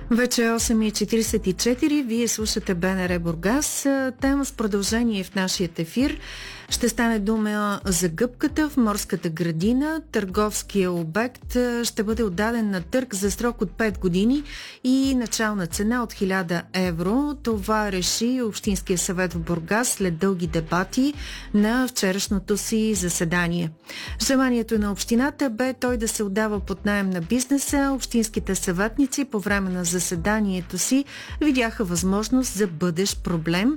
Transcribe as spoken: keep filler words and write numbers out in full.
Вече е осем и четиридесет и четири. Вие слушате БНР Бургас. Тема с продължение в нашия ефир. Ще стане дума за гъбката в морската градина. Търговския обект ще бъде отдаден на търг за срок от пет години и начална цена от хиляда евро. Това реши Общинския съвет в Бургас след дълги дебати на вчерашното си заседание. Желанието на общината бе той да се отдава под наем на бизнеса. Общинските съветници по време на заседанието си видяха възможност за бъдещ проблем.